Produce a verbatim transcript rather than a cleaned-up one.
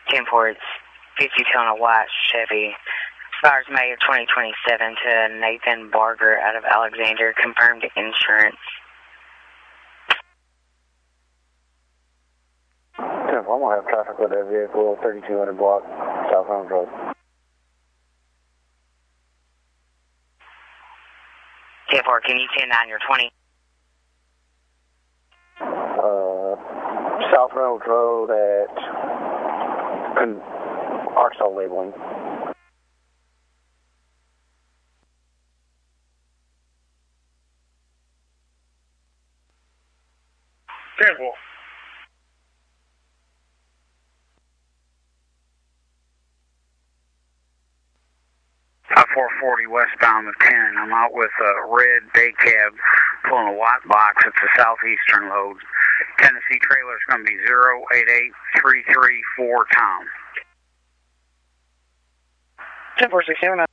ten four, it's fifty-ton of white Chevy. Expires May of twenty twenty-seven to Nathan Barger out of Alexander. Confirmed insurance. ten four, I'm going to have traffic with that vehicle, thirty-two hundred block, South Holmes Road. ten four, can you ten nine your twenty? Uh, South Reynolds Road at Arkansas Labeling. ten four. I four forty westbound with ten. I'm out with a red day cab pulling a white box. It's a southeastern load. Tennessee trailer is going to be zero eight eight three three four Tom. ten four six seven.